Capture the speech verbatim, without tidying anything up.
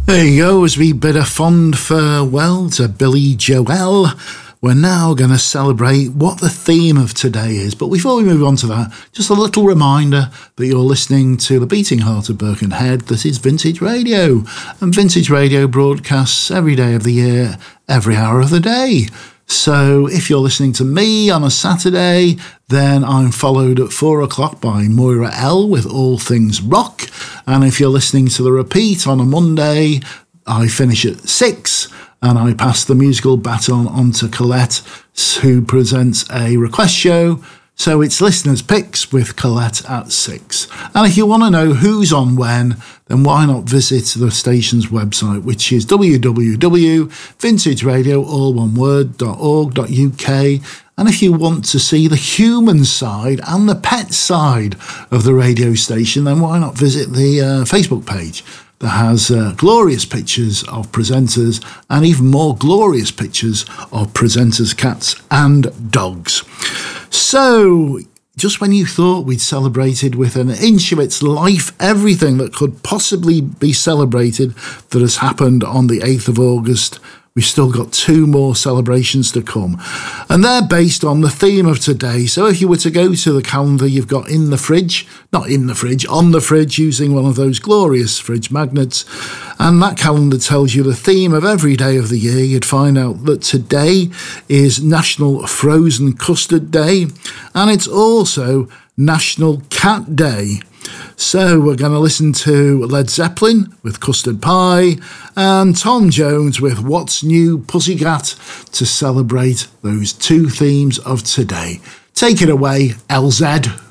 There you go, as we bid a fond farewell to Billy Joel. We're now going to celebrate what the theme of today is. But before we move on to that, just a little reminder that you're listening to the beating heart of Birkenhead. This is Vintage Radio. And Vintage Radio broadcasts every day of the year, every hour of the day. So if you're listening to me on a Saturday, then I'm followed at four o'clock by Moira L with All Things Rock. And if you're listening to the repeat on a Monday, I finish at six and I pass the musical baton on to Colette, who presents a request show. So it's listeners' picks with Colette at six. And if you want to know who's on when, then why not visit the station's website, which is w w w dot vintage radio, all one word, .org dot u k. And if you want to see the human side and the pet side of the radio station, then why not visit the uh, Facebook page that has uh, glorious pictures of presenters and even more glorious pictures of presenters' cats and dogs. So, just when you thought we'd celebrated with an inch of its life everything that could possibly be celebrated that has happened on the eighth of August, we've still got two more celebrations to come. And they're based on the theme of today. So if you were to go to the calendar you've got in the fridge, not in the fridge, on the fridge, using one of those glorious fridge magnets, and that calendar tells you the theme of every day of the year, you'd find out that today is National Frozen Custard Day, and it's also National Cat Day. So we're going to listen to Led Zeppelin with Custard Pie and Tom Jones with What's New Pussycat to celebrate those two themes of today. Take it away, L Z.